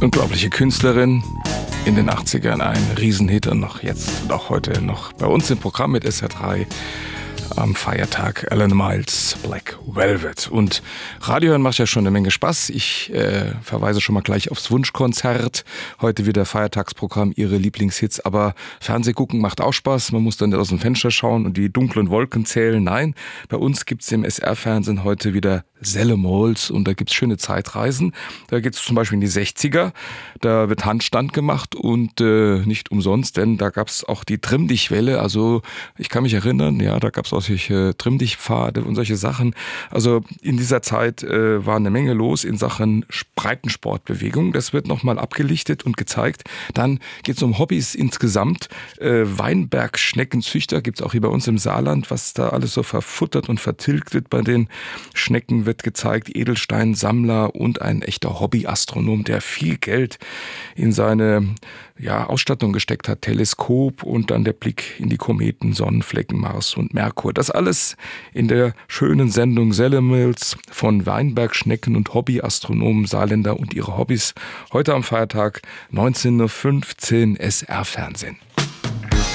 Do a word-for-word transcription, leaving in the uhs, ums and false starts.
Unglaubliche Künstlerin, in den achtzigern ein Riesenhit und noch jetzt und auch heute noch bei uns im Programm mit S R drei am Feiertag Alan Miles Black Velvet. Und Radio hören macht ja schon eine Menge Spaß. Ich äh, verweise schon mal gleich aufs Wunschkonzert. Heute wieder Feiertagsprogramm, Ihre Lieblingshits. Aber Fernseh gucken macht auch Spaß. Man muss dann nicht aus dem Fenster schauen und die dunklen Wolken zählen. Nein, bei uns gibt's im S R-Fernsehen heute wieder Selle Mols und da gibt's schöne Zeitreisen. Da geht's zum Beispiel in die sechziger. Da wird Handstand gemacht und äh, nicht umsonst, denn da gab's auch die Trimm-Dich-Welle. Also ich kann mich erinnern, ja, da gab's auch solche Trimm-Dich-Pfade und solche Sachen. Also in dieser Zeit äh, war eine Menge los in Sachen Breitensportbewegung. Das wird nochmal abgelichtet und gezeigt. Dann geht's um Hobbys insgesamt. Äh, Weinbergschneckenzüchter gibt's auch hier bei uns im Saarland, was da alles so verfuttert und vertilgt wird bei den Schnecken, wird gezeigt. Edelsteinsammler und ein echter Hobbyastronom, der viel Geld in seine ja, Ausstattung gesteckt hat. Teleskop und dann der Blick in die Kometen, Sonnenflecken, Mars und Merkur. Das alles in der schönen Sendung Selle Mols von Weinbergschnecken und Hobbyastronomen, Saarländer und ihre Hobbys. Heute am Feiertag neunzehn Uhr fünfzehn S R-Fernsehen.